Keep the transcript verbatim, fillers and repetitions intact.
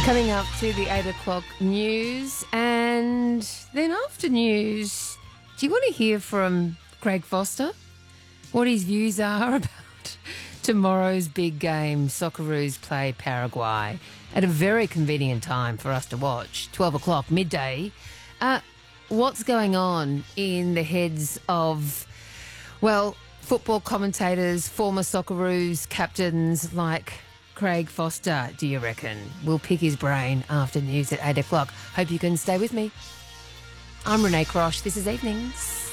Coming up to the eight o'clock news, and then after news, do you want to hear from Craig Foster? What his views are about tomorrow's big game, Socceroos play Paraguay, at a very convenient time for us to watch, twelve o'clock, midday. Uh, what's going on in the heads of, well, football commentators, former Socceroos captains like Craig Foster, do you reckon? We'll pick his brain after news at eight o'clock. Hope you can stay with me. I'm Renee Crosh. This is Evenings.